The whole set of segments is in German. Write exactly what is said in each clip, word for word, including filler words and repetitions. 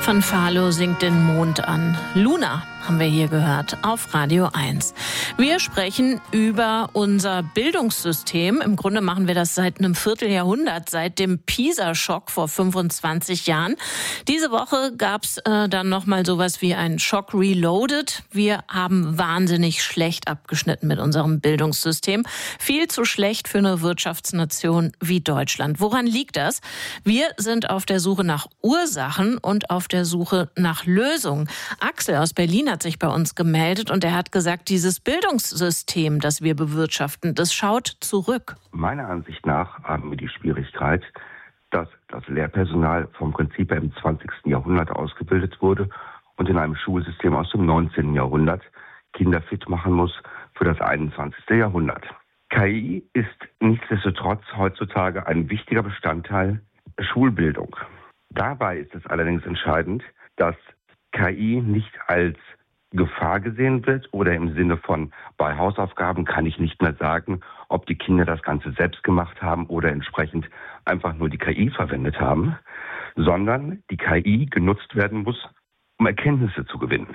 Falo singt den Mond an. Luna haben wir hier gehört auf Radio eins. Wir sprechen über unser Bildungssystem. Im Grunde machen wir das seit einem Vierteljahrhundert, seit dem PISA-Schock vor fünfundzwanzig Jahren. Diese Woche gab es äh, dann nochmal sowas wie einen Schock Reloaded. Wir haben wahnsinnig schlecht abgeschnitten mit unserem Bildungssystem. Viel zu schlecht für eine Wirtschaftsnation wie Deutschland. Woran liegt das? Wir sind auf der Suche nach Ursachen und auf der Suche nach Lösungen. Axel aus Berlin hat sich bei uns gemeldet und er hat gesagt, dieses Bildungssystem, das wir bewirtschaften, das schaut zurück. Meiner Ansicht nach haben wir die Schwierigkeit, dass das Lehrpersonal vom Prinzip her im zwanzigsten Jahrhundert ausgebildet wurde und in einem Schulsystem aus dem neunzehnten Jahrhundert Kinder fit machen muss für das einundzwanzigste Jahrhundert. K I ist nichtsdestotrotz heutzutage ein wichtiger Bestandteil der Schulbildung. Dabei ist es allerdings entscheidend, dass K I nicht als Gefahr gesehen wird oder im Sinne von, bei Hausaufgaben kann ich nicht mehr sagen, ob die Kinder das Ganze selbst gemacht haben oder entsprechend einfach nur die K I verwendet haben, sondern die K I genutzt werden muss, um Erkenntnisse zu gewinnen.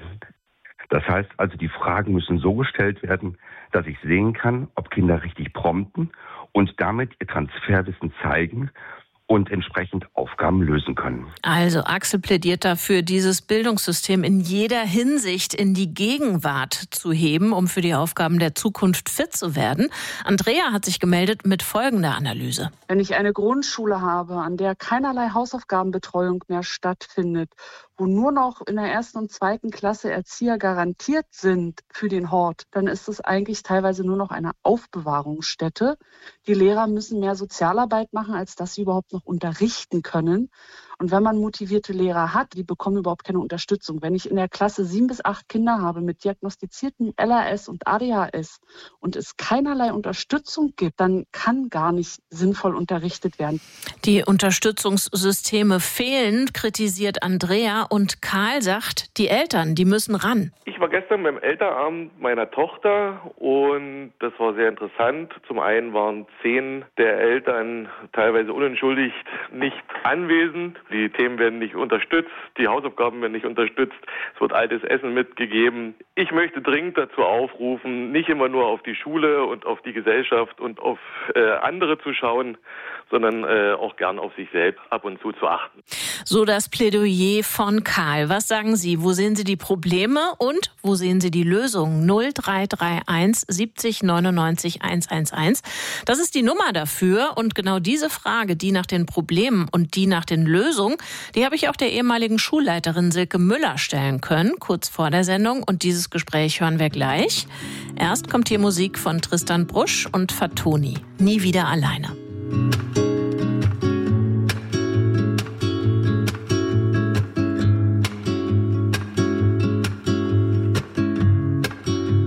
Das heißt also, die Fragen müssen so gestellt werden, dass ich sehen kann, ob Kinder richtig prompten und damit ihr Transferwissen zeigen und entsprechend Aufgaben lösen können. Also Axel plädiert dafür, dieses Bildungssystem in jeder Hinsicht in die Gegenwart zu heben, um für die Aufgaben der Zukunft fit zu werden. Andrea hat sich gemeldet mit folgender Analyse. Wenn ich eine Grundschule habe, an der keinerlei Hausaufgabenbetreuung mehr stattfindet, wo nur noch in der ersten und zweiten Klasse Erzieher garantiert sind für den Hort, dann ist es eigentlich teilweise nur noch eine Aufbewahrungsstätte. Die Lehrer müssen mehr Sozialarbeit machen, als dass sie überhaupt noch unterrichten können. Und wenn man motivierte Lehrer hat, die bekommen überhaupt keine Unterstützung. Wenn ich in der Klasse sieben bis acht Kinder habe mit diagnostizierten L A S und A D H S und es keinerlei Unterstützung gibt, dann kann gar nicht sinnvoll unterrichtet werden. Die Unterstützungssysteme fehlen, kritisiert Andrea, und Karl sagt, die Eltern, die müssen ran. Ich war gestern beim Elternabend meiner Tochter und das war sehr interessant. Zum einen waren zehn der Eltern teilweise unentschuldigt nicht anwesend. Die Themen werden nicht unterstützt, die Hausaufgaben werden nicht unterstützt, es wird altes Essen mitgegeben. Ich möchte dringend dazu aufrufen, nicht immer nur auf die Schule und auf die Gesellschaft und auf äh, andere zu schauen, sondern äh, auch gern auf sich selbst ab und zu zu achten. So das Plädoyer von Karl. Was sagen Sie? Wo sehen Sie die Probleme und wo sehen Sie die Lösungen? null drei drei eins siebzig neunundneunzig hundertelf. Das ist die Nummer dafür. Und genau diese Frage, die nach den Problemen und die nach den Lösungen, die habe ich auch der ehemaligen Schulleiterin Silke Müller stellen können, kurz vor der Sendung. Und dieses Gespräch hören wir gleich. Erst kommt hier Musik von Tristan Brusch und Fatoni. Nie wieder alleine.